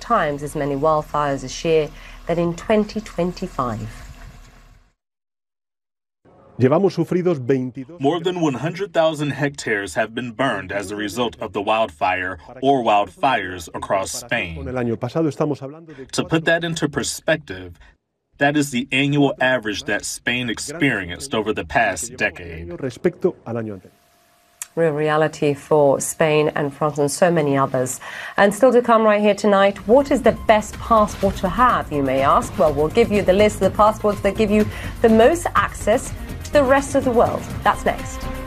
times as many wildfires this year than in 2025. More than 100,000 hectares have been burned as a result of the wildfire or wildfires across Spain. To put that into perspective, that is the annual average that Spain experienced over the past decade. Real reality for Spain and France and so many others. And still to come right here tonight, what is the best passport to have, you may ask? Well, we'll give you the list of the passports that give you the most access to the rest of the world. That's next.